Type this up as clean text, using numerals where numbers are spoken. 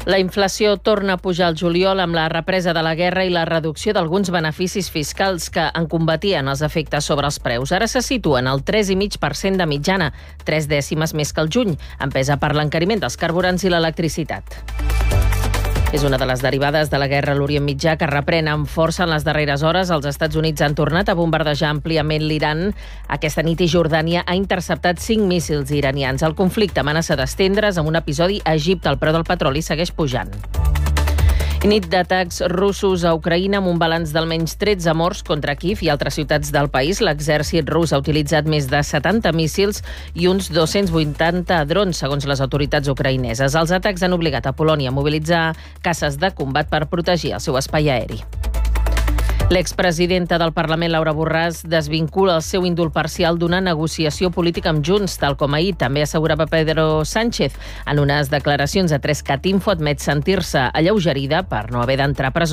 La inflació torna a pujar al juliol amb la represa de la guerra i la reducció d'alguns beneficis fiscals que en combatien els efectes sobre els preus. Ara se situen al 3,5% de mitjana, 3 dècimes més que el juny, empesa per l'encariment dels carburants i l'electricitat. És una de les derivades de la guerra a l'Orient Mitjà que reprèn amb força en les darreres hores. Els Estats Units han tornat a bombardejar àmpliament l'Iran. Aquesta nit Jordània ha interceptat 5 míssils iranians. El conflicte amenaça d'estendre's amb un episodi a Egipte. El preu del petroli segueix pujant. Nit d'atacs russos a Ucraïna amb un balanç d'almenys 13 morts contra Kíev i altres ciutats del país. L'exèrcit rus ha utilitzat més de 70 míssils i uns 280 drons, segons les autoritats ucraïneses. Els atacs han obligat a Polònia a mobilitzar caces de combat per protegir el seu espai aeri. L'expresidenta del Parlament, Laura Borràs, desvincula el seu indult parcial d'una negociació política amb Junts, tal com ahir també assegurava Pedro Sánchez. En unes declaracions a 3cat Info admet sentir-se alleugerida per no haver d'entrar a presó.